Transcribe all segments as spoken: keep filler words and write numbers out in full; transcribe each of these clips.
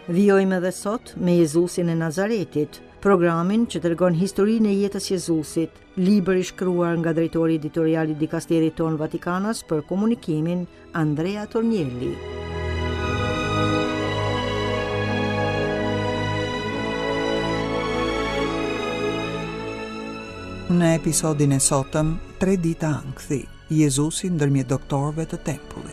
Vijojmë edhe sot me Jezusin e Nazaretit, programin që tregon historinë e jetës Jezusit, libër i shkruar nga drejtori editorial i dikasterit ton Vatikanas për komunikimin Andrea Tornielli. Në episodin e sotëm, tre dita ankthi, Jezusi ndërmjet doktorëve të tempullit.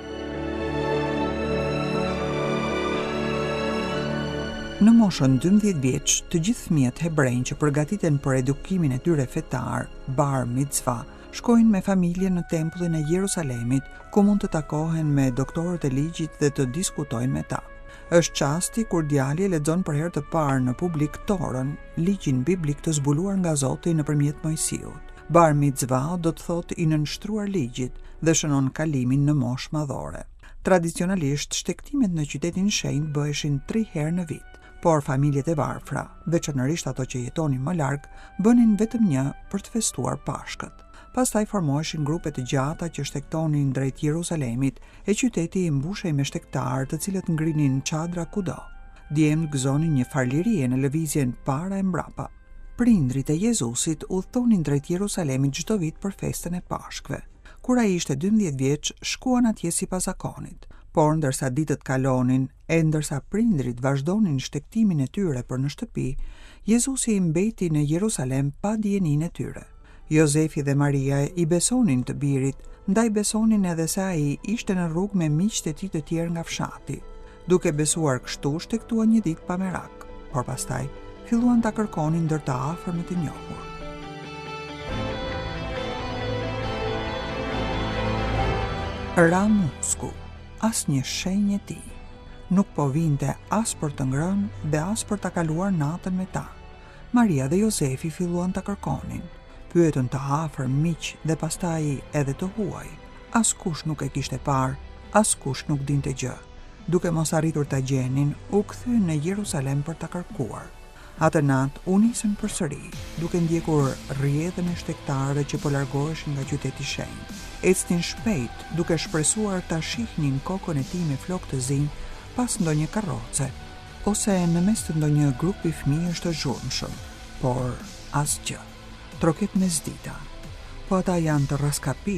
Në moshën dymbëdhjetë vjeç, të gjithë fëmijët hebrejnë që përgatiten për edukimin e tyre fetar, bar mitzva, shkojnë me familjen në tempullin e Jerusalemit, ku mund të takohen me doktorët e ligjit dhe të diskutojnë me ta. Është çasti kur djali lexon për herë të parë në publik Torën, ligjin biblik të zbuluar nga Zoti nëpërmjet Mojsiut. Bar mitzva do të thotë i nënshtruar ligjit dhe shënon kalimin në moshë madhore. Tradicionalisht, shtektimet në qytetin shenjtë bëheshin tri herë në vit. Por familjet e varfra, veçanërisht ato që jetonin më larg, bënin vetëm një për të festuar Pashkët. Pastaj formoheshin grupe të gjata që shtektonin drejt Jerusalemit e qyteti i mbushej me shtektarë të cilët ngrinin çadra kudo. Djemtë gëzonin një farlirie në lëvizjen para e mbrapa. Prindrit e Jezusit udhtonin drejt Jerusalemit çdo vit për festën e Pashkëve. Kur ai ishte dymbëdhjetë vjeç, shkuan atje sipas zakonit. Por ndërsa ditët kalonin, e ndërsa prindrit vazhdonin shtektimin e tyre për në shtëpi, Jezusi i mbeti në Jerusalem pa dijeninë e tyre. Jozefi dhe Maria i besonin të birit, ndaj besonin edhe se ai ishte në rrugë me miqtë e tij të tjerë nga fshati. Duke besuar kështu, shtektuan një ditë pa merak, por pastaj filluan ta kërkonin ndër të afërmit të njohur. Ra musku. As një shenjë e tij. Nuk po vinte as për të ngrënë dhe as për ta kaluar natën me ta. Maria dhe Jozefi filluan ta kërkonin. Pyetën të afër miq dhe pastaj edhe të huaj. Askush nuk e kishte parë, askush nuk dinte gjë. Duke mos arritur ta gjenin, u kthyn në Jerusalem për ta kërkuar. Atë natë u nisën përsëri, duke ndjekur rrjedhën e shtektarëve që po largoheshin nga qyteti i shenjtë. Ecnin shpejt, duke shpresuar ta shihnin kokën e tij me flokë të zi pas ndonjë karroce, ose në mes të ndonjë grupi fëmijësh të zhurmshëm, por asgjë. Troket mesdita. Po ata janë të rraskapit